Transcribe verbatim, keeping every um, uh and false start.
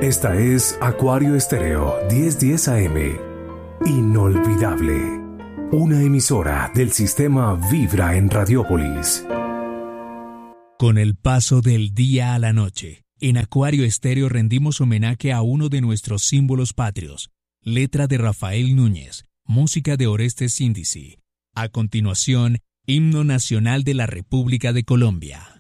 Esta es Acuario Estéreo diez diez A M. Inolvidable. Una emisora del sistema Vibra en Radiópolis. Con el paso del día a la noche, en Acuario Estéreo rendimos homenaje a uno de nuestros símbolos patrios. Letra de Rafael Núñez, música de Orestes Índice. A continuación, Himno Nacional de la República de Colombia.